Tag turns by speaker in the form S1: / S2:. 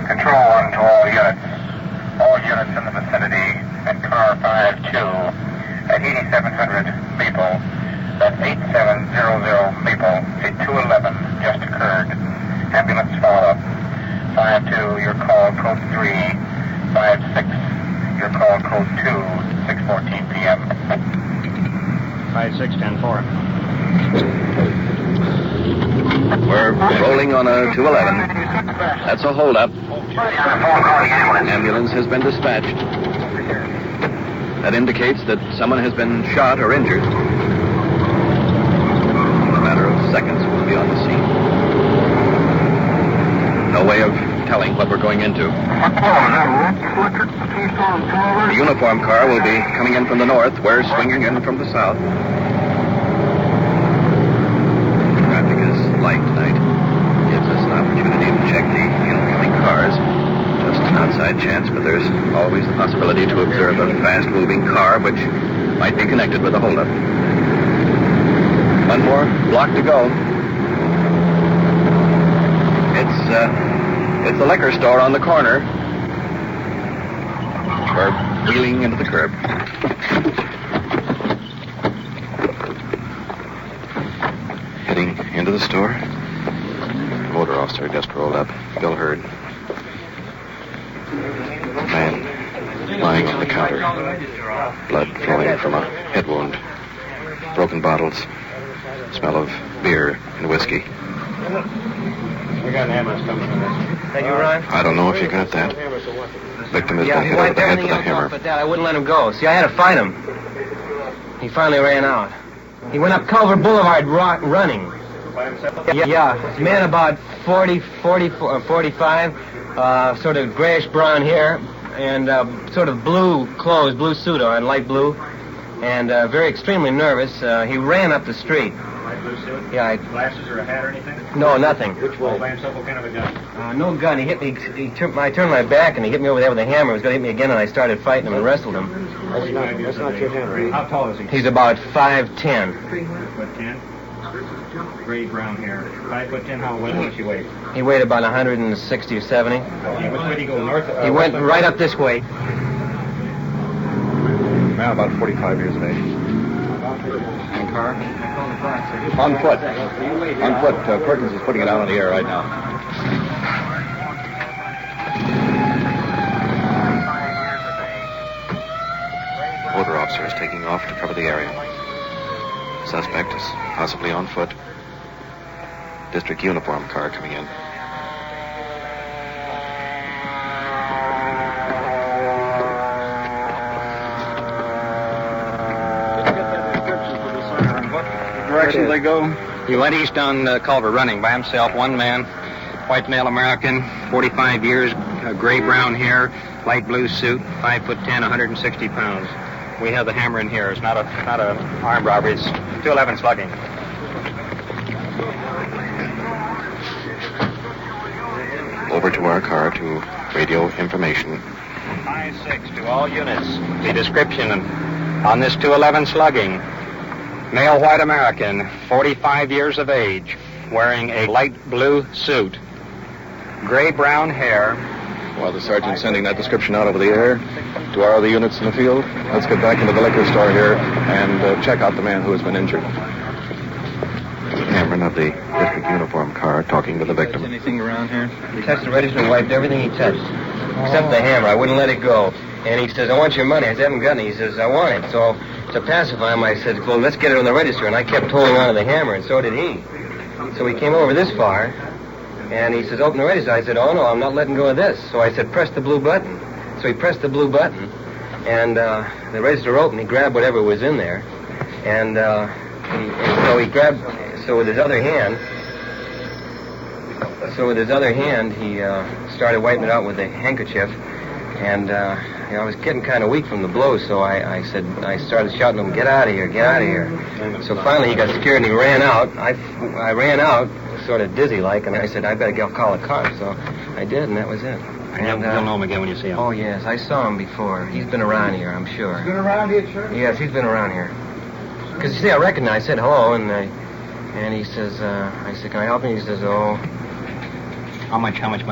S1: Control 1 to all units. All units in the vicinity and car 52 at 8700 Maple. That's 8700 Maple. A 211 just occurred. Ambulance follow-up. 52, your call code 3. 56, your call code 2. 6:14 p.m.
S2: 5610-4.
S3: We're rolling on a 211. That's a holdup. Ambulance has been dispatched. That indicates that someone has been shot or injured. In a matter of seconds, we'll be on the scene. No way of telling what we're going into. The uniform car will be coming in from the north. We're swinging in from the south. Traffic is light tonight. Gives us an opportunity to check the incoming cars. Just an outside chance, but there's always the possibility to observe a fast-moving car which might be connected with a holdup. One more block to go. It's the liquor store on the corner. We're wheeling into the curb. Heading into the store. The motor officer just rolled up. Bill Hurd. Man lying on the counter. Blood flowing from a head wound. Broken bottles. Smell of beer and whiskey.
S2: We got an ambulance coming in this. Thank you, Ryan.
S3: I don't know if you got that. Victim has been hit over the head with a hammer.
S4: But I wouldn't let him go. See, I had to fight him. He finally ran out. He went up Culver Boulevard running. Yeah. Man about 40, 45, sort of grayish-brown hair, and sort of blue clothes, blue suit on, light blue, and very extremely nervous. He ran up the street.
S2: Light blue suit?
S4: Yeah.
S2: Glasses or a hat or anything?
S4: No, nothing.
S2: Which way? All by himself, what kind of a gun?
S4: No gun. He hit me. I turned my back, and he hit me over there with a hammer. He was going to hit me again, and I started fighting him and wrestled him.
S2: That's not your hammer. How tall is he?
S4: He's about 5'10".
S2: 5'10"? Gray brown hair. 5'10". How much does he weigh?
S4: He weighed about 160 or 70.
S2: Okay, which way did he go? North?
S4: He went right up this way.
S3: Man about 45 years of age.
S2: And car?
S3: On foot. On foot. Perkins is putting it out on the air right now. Motor officer is taking off to cover the area. Suspect is possibly on foot. District uniform car coming in.
S2: Direction they go?
S5: He went east on Culver running by himself, one man, white male American, 45 years, gray-brown hair, light blue suit, 5'10", 160 pounds. We have the hammer in here. It's not a armed robbery. It's 211 slugging.
S3: Over to our car to radio information.
S5: 5-6 to all units. The description on this 211 slugging. Male white American, 45 years of age, wearing a light blue suit, gray-brown hair.
S3: While the sergeant's sending that description out over the air to our other units in the field, let's get back into the liquor store here and check out the man who has been injured. Cameron of the district uniform car talking to the victim.
S4: Anything around here? He touched the register and wiped everything he touched, except the hammer. I wouldn't let it go. And he says, I want your money. I said, I haven't got any. He says, I want it. So to pacify him, I said, well, let's get it on the register. And I kept holding on to the hammer, and so did he. So we came over this far, and he says, open the register. I said, oh, no, I'm not letting go of this. So I said, press the blue button. So he pressed the blue button, and the register opened. He grabbed whatever was in there, and so he grabbed, so with his other hand, he started wiping it out with a handkerchief, and I was getting kind of weak from the blows, so I started shouting to him, get out of here, get out of here. So finally he got scared and he ran out. I ran out, sort of dizzy-like, and I said, I better call a car. So I did, and that was it.
S5: And you'll know him again when you see him.
S4: Oh, yes, I saw him before. He's been around here, I'm sure.
S1: He's been around here, sure?
S4: Yes, he's been around here. Because, you see, I recognized, I said hello, and he says, I said, can I help you? He says, oh.
S5: How much money?